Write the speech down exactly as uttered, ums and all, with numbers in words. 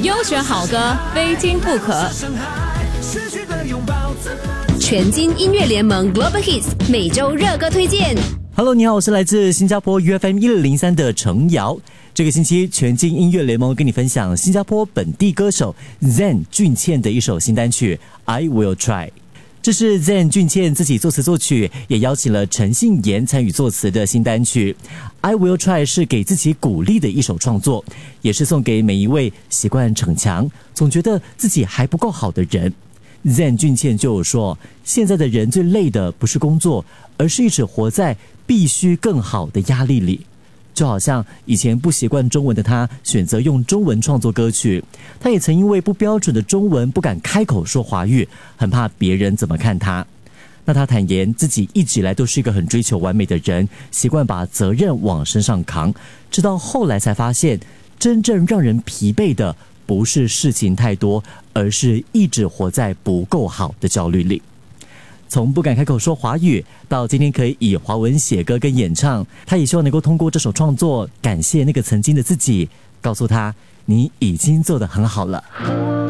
优选好歌，非听不可。全金音乐联盟 Global Hits 每周热歌推荐。 Hello， 你好，我是来自新加坡 U F M 一六零三的程瑶。这个星期全金音乐联盟跟你分享新加坡本地歌手 Zen 俊倩的一首新单曲 I Will Try。这是 Zen 俊倩自己作词作曲，也邀请了陈信妍参与作词的新单曲 I Will Try， 是给自己鼓励的一首创作，也是送给每一位习惯逞强，总觉得自己还不够好的人。Zen 俊倩就有说，现在的人最累的不是工作，而是一直活在必须更好的压力里。就好像以前不习惯中文的他选择用中文创作歌曲，他也曾因为不标准的中文不敢开口说华语，很怕别人怎么看他。那他坦言自己一直以来都是一个很追求完美的人，习惯把责任往身上扛，直到后来才发现，真正让人疲惫的不是事情太多，而是一直活在不够好的焦虑里。从不敢开口说华语到今天可以以华文写歌跟演唱，他也希望能够通过这首创作感谢那个曾经的自己，告诉他你已经做得很好了。